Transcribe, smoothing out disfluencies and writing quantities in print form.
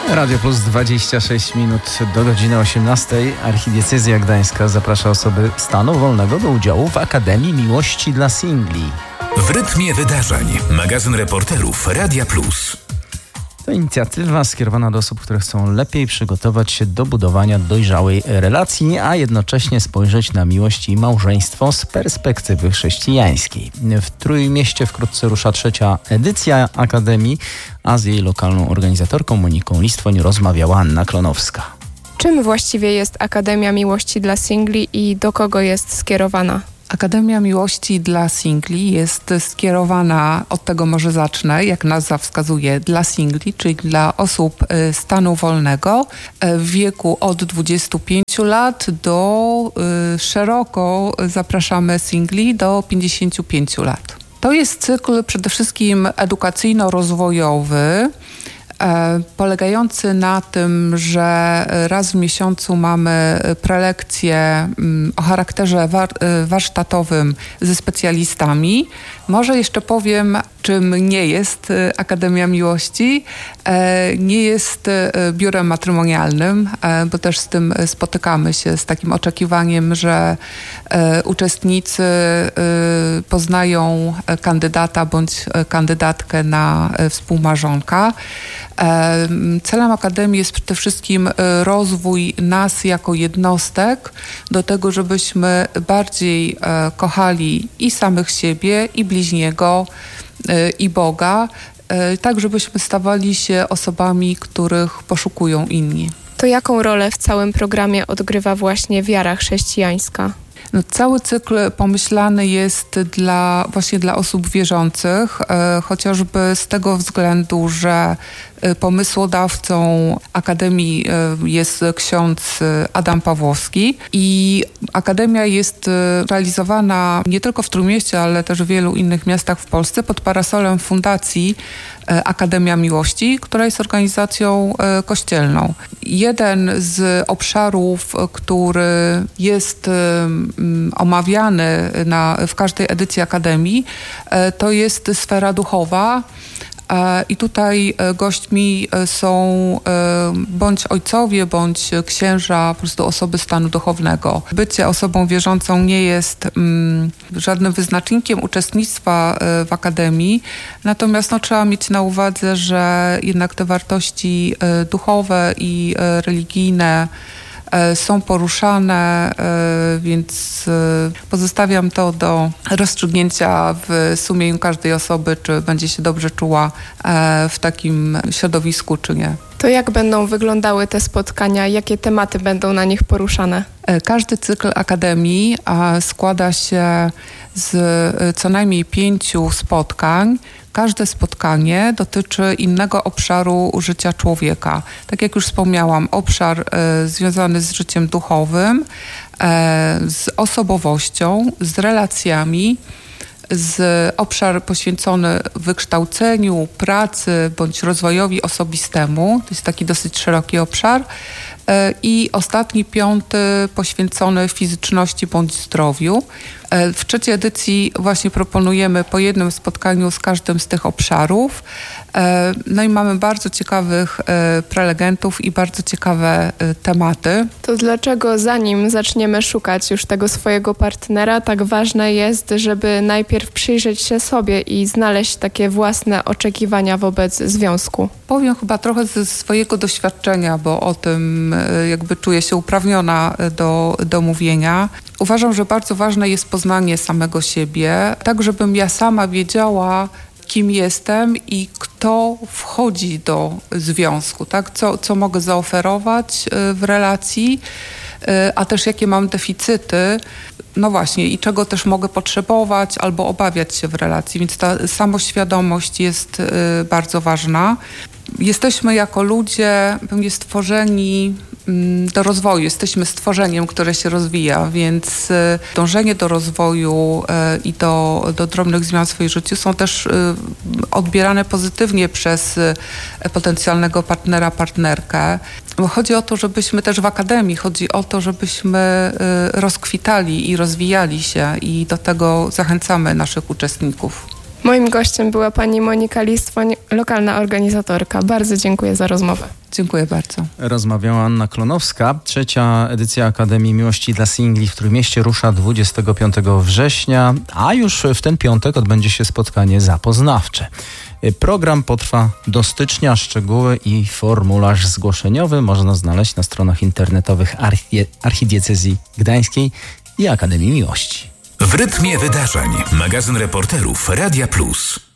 Radio Plus 26 minut do godziny 18. Archidiecezja Gdańska zaprasza osoby stanu wolnego do udziału w Akademii Miłości dla Singli. W rytmie wydarzeń. Magazyn reporterów Radia Plus. To inicjatywa skierowana do osób, które chcą lepiej przygotować się do budowania dojrzałej relacji, a jednocześnie spojrzeć na miłość i małżeństwo z perspektywy chrześcijańskiej. W Trójmieście wkrótce rusza 3. edycja Akademii, a z jej lokalną organizatorką Moniką Listwoń rozmawiała Anna Klonowska. Czym właściwie jest Akademia Miłości dla Singli i do kogo jest skierowana? Akademia Miłości dla Singli jest skierowana, od tego może zacznę, jak nazwa wskazuje, dla singli, czyli dla osób stanu wolnego w wieku od 25 lat do szeroko zapraszamy singli do 55 lat. To jest cykl przede wszystkim edukacyjno-rozwojowy, polegający na tym, że raz w miesiącu mamy prelekcje o charakterze warsztatowym ze specjalistami. Może jeszcze powiem, czym nie jest Akademia Miłości. Nie jest biurem matrymonialnym, bo też z tym spotykamy się, z takim oczekiwaniem, że uczestnicy poznają kandydata bądź kandydatkę na współmałżonka. Celem Akademii jest przede wszystkim rozwój nas jako jednostek do tego, żebyśmy bardziej kochali i samych siebie, i bliźniego, i Boga, tak żebyśmy stawali się osobami, których poszukują inni. To jaką rolę w całym programie odgrywa właśnie wiara chrześcijańska? Cały cykl pomyślany jest właśnie dla osób wierzących, chociażby z tego względu, że pomysłodawcą Akademii jest ksiądz Adam Pawłowski i Akademia jest realizowana nie tylko w Trójmieście, ale też w wielu innych miastach w Polsce pod parasolem Fundacji Akademia Miłości, która jest organizacją kościelną. Jeden z obszarów, który jest omawiany w każdej edycji Akademii, to jest sfera duchowa. I tutaj gośćmi są bądź ojcowie, bądź księża, po prostu osoby stanu duchownego. Bycie osobą wierzącą nie jest żadnym wyznacznikiem uczestnictwa w Akademii, natomiast trzeba mieć na uwadze, że jednak te wartości duchowe i religijne są poruszane, więc pozostawiam to do rozstrzygnięcia w sumieniu każdej osoby, czy będzie się dobrze czuła w takim środowisku, czy nie. To jak będą wyglądały te spotkania? Jakie tematy będą na nich poruszane? Każdy cykl Akademii składa się z co najmniej 5 spotkań. Każde spotkanie dotyczy innego obszaru życia człowieka. Tak jak już wspomniałam, obszar związany z życiem duchowym, z osobowością, z relacjami, obszar poświęcony wykształceniu, pracy bądź rozwojowi osobistemu. To jest taki dosyć szeroki obszar. I ostatni, 5, poświęcony fizyczności bądź zdrowiu. W 3. edycji właśnie proponujemy po jednym spotkaniu z każdym z tych obszarów. No i mamy bardzo ciekawych prelegentów i bardzo ciekawe tematy. To dlaczego zanim zaczniemy szukać już tego swojego partnera, tak ważne jest, żeby najpierw przyjrzeć się sobie i znaleźć takie własne oczekiwania wobec związku? Powiem chyba trochę ze swojego doświadczenia, bo o tym jakby czuję się uprawniona do mówienia. Uważam, że bardzo ważne jest poznanie samego siebie, tak żebym ja sama wiedziała, kim jestem i kto wchodzi do związku, tak? Co mogę zaoferować w relacji, a też jakie mam deficyty, no właśnie, i czego też mogę potrzebować albo obawiać się w relacji, więc ta samoświadomość jest bardzo ważna. Jesteśmy jako ludzie pewnie stworzeni do rozwoju. Jesteśmy stworzeniem, które się rozwija, więc dążenie do rozwoju i do drobnych zmian w swoim życiu są też odbierane pozytywnie przez potencjalnego partnera, partnerkę. Bo chodzi o to, żebyśmy też w Akademii, chodzi o to, żebyśmy rozkwitali i rozwijali się i do tego zachęcamy naszych uczestników. Moim gościem była pani Monika Listwoń, lokalna organizatorka. Bardzo dziękuję za rozmowę. Dziękuję bardzo. Rozmawiała Anna Klonowska. 3. edycja Akademii Miłości dla Singli w Trójmieście rusza 25 września, a już w ten piątek odbędzie się spotkanie zapoznawcze. Program potrwa do stycznia. Szczegóły i formularz zgłoszeniowy można znaleźć na stronach internetowych Archidiecezji Gdańskiej i Akademii Miłości. W rytmie wydarzeń. Magazyn reporterów Radia Plus.